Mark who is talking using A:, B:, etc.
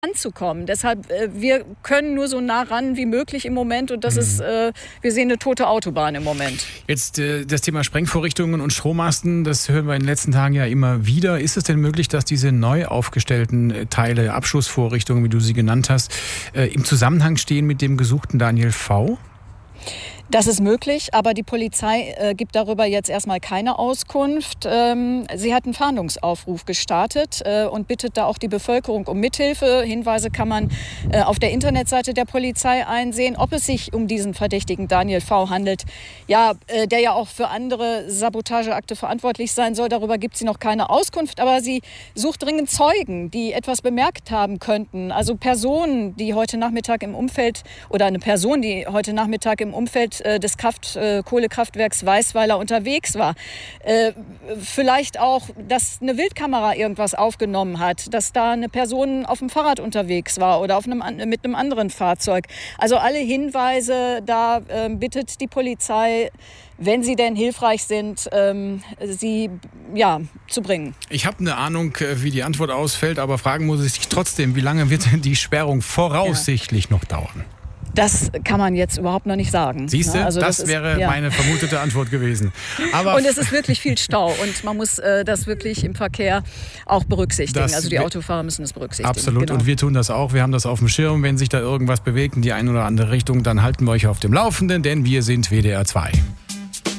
A: anzukommen. Deshalb, wir können nur so nah ran wie möglich im Moment und das ist, wir sehen eine tote Autobahn im Moment.
B: Jetzt das Thema Sprengvorrichtungen und Strommasten, das hören wir in den letzten Tagen ja immer wieder. Ist es denn möglich, dass diese neu aufgestellten Teile, Abschussvorrichtungen, wie du sie genannt hast, im Zusammenhang stehen mit dem gesuchten Daniel V.?
A: Das ist möglich, aber die Polizei gibt darüber jetzt erstmal keine Auskunft. Sie hat einen Fahndungsaufruf gestartet und bittet da auch die Bevölkerung um Mithilfe. Hinweise kann man auf der Internetseite der Polizei einsehen, ob es sich um diesen verdächtigen Daniel V. handelt, ja, der ja auch für andere Sabotageakte verantwortlich sein soll. Darüber gibt sie noch keine Auskunft, aber sie sucht dringend Zeugen, die etwas bemerkt haben könnten. Also Personen, die heute Nachmittag im Umfeld oder eine Person, die heute Nachmittag im Umfeld des Kohlekraftwerks Weißweiler unterwegs war. Vielleicht auch, dass eine Wildkamera irgendwas aufgenommen hat, dass da eine Person auf dem Fahrrad unterwegs war oder mit einem anderen Fahrzeug. Also alle Hinweise, da bittet die Polizei, wenn sie denn hilfreich sind, sie zu bringen.
B: Ich habe eine Ahnung, wie die Antwort ausfällt, aber fragen muss ich sich trotzdem, wie lange wird denn die Sperrung voraussichtlich noch dauern?
A: Das kann man jetzt überhaupt noch nicht sagen.
B: Siehst du,
A: also
B: das wäre meine vermutete Antwort gewesen. Aber
A: und es ist wirklich viel Stau und man muss das wirklich im Verkehr auch berücksichtigen. Also die Autofahrer müssen es berücksichtigen.
B: Absolut, genau. Und wir tun das auch. Wir haben das auf dem Schirm. Wenn sich da irgendwas bewegt in die eine oder andere Richtung, dann halten wir euch auf dem Laufenden, denn wir sind WDR 2.